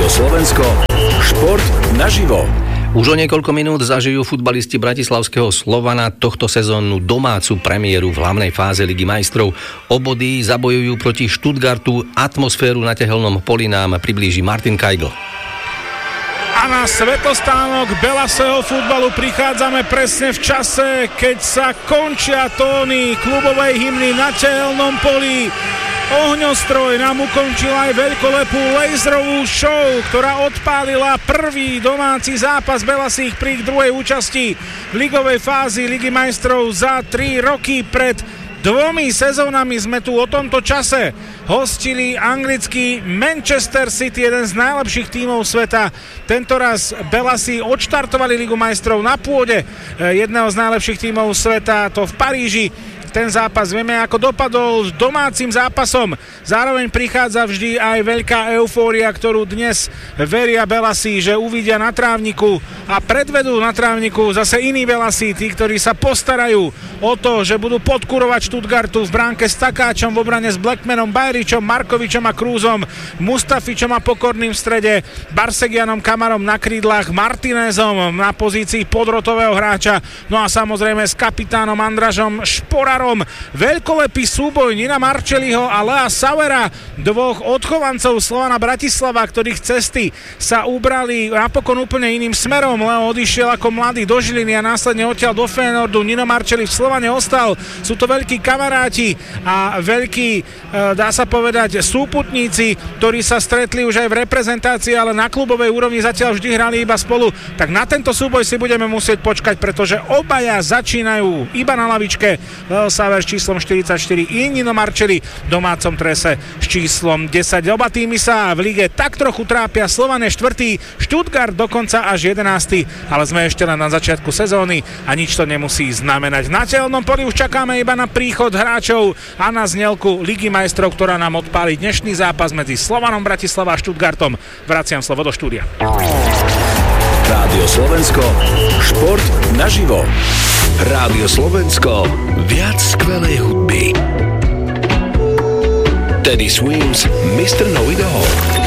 Slovensko. Šport naživo. Už o niekoľko minút zažijú futbalisti bratislavského Slovana tohto sezónnu domácu premiéru v hlavnej fáze Ligy majstrov. Obody zabojujú proti Stuttgartu, atmosféru na tehelnom poli nám priblíži Martin Kajgl. A na svetostánok belasého futbalu prichádzame presne v čase, keď sa končia tóny klubovej hymny na tehelnom poli. Ohňostroj nám ukončil aj veľkolepú laserovú show, ktorá odpálila prvý domáci zápas belasých pri druhej účasti v ligovej fázi Ligy majstrov za 3 roky. Pred 2 sezónami sme tu o tomto čase hostili anglický Manchester City, jeden z najlepších tímov sveta. Tentoraz Belasi odštartovali Ligu majstrov na pôde jedného z najlepších tímov sveta, to v Paríži. Ten zápas vieme, ako dopadol domácim zápasom. Zároveň prichádza vždy aj veľká eufória, ktorú dnes veria Belasi, že uvidia na trávniku a predvedú na trávniku zase iní Belasi, tí, ktorí sa postarajú o to, že budú podkurovať Stuttgartu v bránke s Takáčom, v obrane s Blackmanom, Bajričom, Markovičom a Krúzom, Mustafičom a Pokorným v strede, Barsegianom, Kamarom na krídlach, Martinezom na pozícii podrotového hráča, no a samozrejme s kapitánom Andražom Šporarom. Veľkolepý súboj Nina Marcelliho a Lea Sauera, dvoch odchovancov Slovana Bratislava, ktorých cesty sa ubrali napokon úplne iným smerom. Leo odišiel ako mladý do Žiliny a následne odtiaľ do Feyenoordu. Nino Marcelli v Slovane ostal. Sú to veľkí kamaráti a veľkí, dá sa povedať, súputníci, ktorí sa stretli už aj v reprezentácii, ale na klubovej úrovni zatiaľ vždy hrali iba spolu. Tak na tento súboj si budeme musieť počkať, pretože obaja začínajú iba na lavičke. Sauer s číslom 44 i Nino Marcelli v domácom trese s číslom 10. Oba týmy sa v lige tak trochu trápia. Slovan je 4., Stuttgart dokonca až 11., ale sme ešte len na začiatku sezóny a nič to nemusí znamenať. Na tehelnom poli už čakáme iba na príchod hráčov a na znielku Ligy majstrov, ktorá nám odpáli dnešný zápas medzi Slovanom Bratislava a Stuttgartom. Vraciam slovo do štúdia. Rádio Slovensko. Šport naživo. Rádio Slovensko, viac skvelej hudby. Teddy Swims, Mr. Know It All.